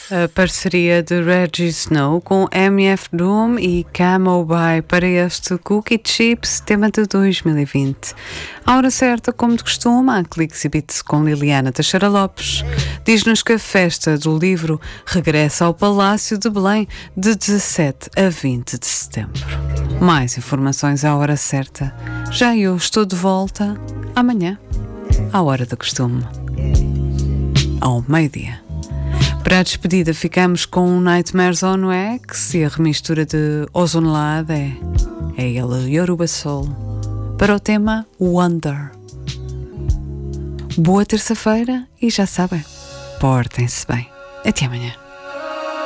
A parceria de Reggie Snow com MF Doom e Camo By para este Cookie Chips, tema de 2020. À hora certa, como de costume, há Cliques e Beats com Liliana Teixeira Lopes. Diz-nos que a festa do livro regressa ao Palácio de Belém de 17 a 20 de setembro. Mais informações à hora certa. Já eu estou de volta amanhã, à hora do costume, ao meio-dia. Para a despedida ficamos com Nightmares on Wax e a remistura de Ozonlade é ele, Yoruba Soul, para o tema Wonder. Boa terça-feira e já sabem, portem-se bem. Até amanhã.